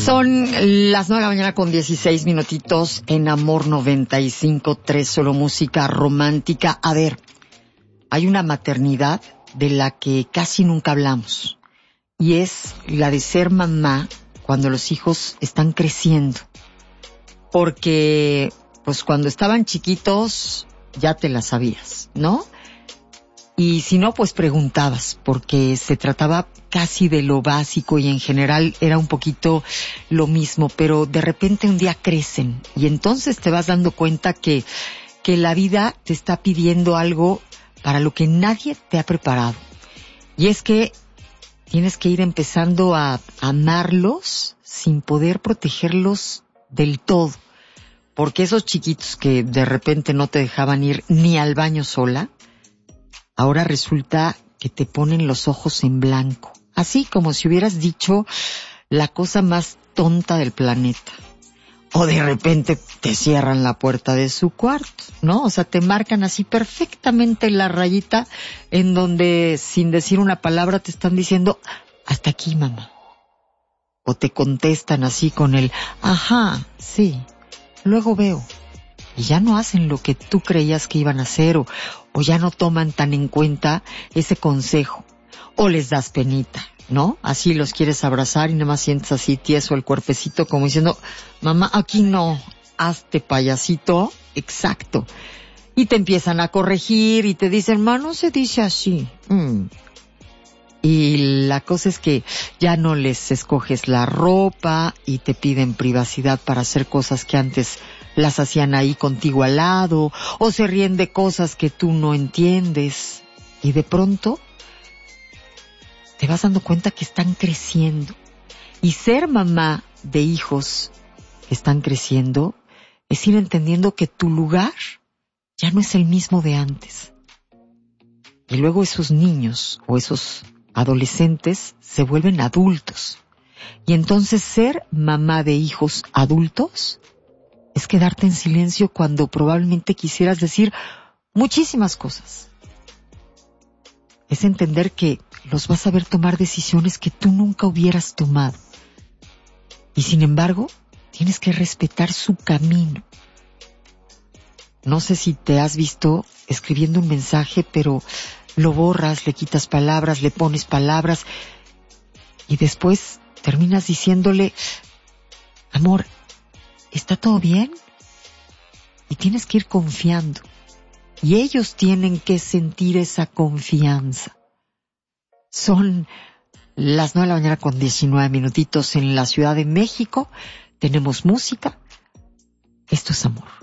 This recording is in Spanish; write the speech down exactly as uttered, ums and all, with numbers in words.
Son las nueve de la mañana con dieciséis minutitos en Amor noventa y cinco punto tres, solo música romántica. A ver, hay una maternidad de la que casi nunca hablamos, y es la de ser mamá cuando los hijos están creciendo. Porque, pues cuando estaban chiquitos, ya te la sabías, ¿no? Y si no, pues preguntabas, porque se trataba casi de lo básico y en general era un poquito lo mismo, pero de repente un día crecen y entonces te vas dando cuenta que, que la vida te está pidiendo algo para lo que nadie te ha preparado. Y es que tienes que ir empezando a amarlos sin poder protegerlos del todo. Porque esos chiquitos que de repente no te dejaban ir ni al baño sola, ahora resulta que te ponen los ojos en blanco. Así como si hubieras dicho la cosa más tonta del planeta. O de repente te cierran la puerta de su cuarto, ¿no? O sea, te marcan así perfectamente la rayita en donde sin decir una palabra te están diciendo, hasta aquí, mamá. O te contestan así con el, ajá, sí, luego veo. Y ya no hacen lo que tú creías que iban a hacer, o, o ya no toman tan en cuenta ese consejo, o les das penita, ¿no? Así los quieres abrazar y nada más sientes así tieso el cuerpecito como diciendo, mamá, aquí no, hazte payasito, exacto. Y te empiezan a corregir y te dicen, ma, no se dice así. Mm. Y la cosa es que ya no les escoges la ropa y te piden privacidad para hacer cosas que antes las hacían ahí contigo al lado, o se ríen de cosas que tú no entiendes. Y de pronto te vas dando cuenta que están creciendo. Y ser mamá de hijos que están creciendo es ir entendiendo que tu lugar ya no es el mismo de antes. Y luego esos niños o esos adolescentes se vuelven adultos. Y entonces ser mamá de hijos adultos es quedarte en silencio cuando probablemente quisieras decir muchísimas cosas. Es entender que los vas a ver tomar decisiones que tú nunca hubieras tomado. Y sin embargo, tienes que respetar su camino. No sé si te has visto escribiendo un mensaje, pero lo borras, le quitas palabras, le pones palabras, y después terminas diciéndole, amor, ¿está todo bien? Y tienes que ir confiando. Y ellos tienen que sentir esa confianza. Son las nueve de la mañana con diecinueve minutitos en la Ciudad de México. Tenemos música. Esto es amor.